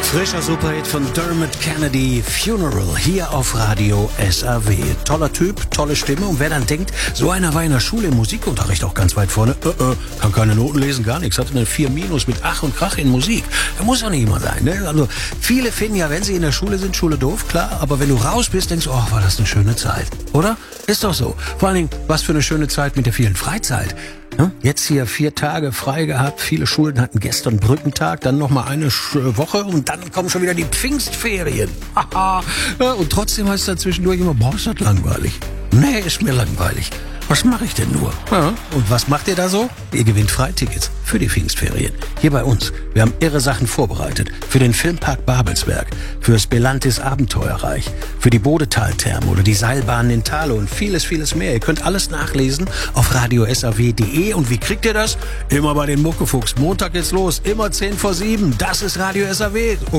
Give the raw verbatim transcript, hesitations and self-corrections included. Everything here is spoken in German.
Frischer Superhit von Dermot Kennedy, Funeral, hier auf Radio S A W. Toller Typ, tolle Stimme. Und wer dann denkt, so einer war in der Schule im Musikunterricht auch ganz weit vorne, äh, äh, kann keine Noten lesen, gar nichts, hatte eine vier Minus mit Ach und Krach in Musik. Da muss doch nicht immer sein, ne? Also viele finden ja, wenn sie in der Schule sind, Schule doof, klar. Aber wenn du raus bist, denkst du, oh, war das eine schöne Zeit, oder? Ist doch so. Vor allen Dingen, was für eine schöne Zeit mit der vielen Freizeit. Jetzt hier vier Tage frei gehabt, viele Schulen hatten gestern Brückentag, dann noch mal eine Woche und dann kommen schon wieder die Pfingstferien. Und trotzdem heißt es da zwischendurch immer, boah, ist das langweilig. Nee, ist mir langweilig. Was mache ich denn nur? Ja. Und was macht ihr da so? Ihr gewinnt Freitickets für die Pfingstferien. Hier bei uns. Wir haben irre Sachen vorbereitet. Für den Filmpark Babelsberg, fürs Belantis Abenteuerreich, für die Bodetaltherme oder die Seilbahnen in Thale und vieles, vieles mehr. Ihr könnt alles nachlesen auf radio s a w punkt de. Und wie kriegt ihr das? Immer bei den Muckefuchs. Montag geht's los, immer zehn vor sieben. Das ist Radio S A W.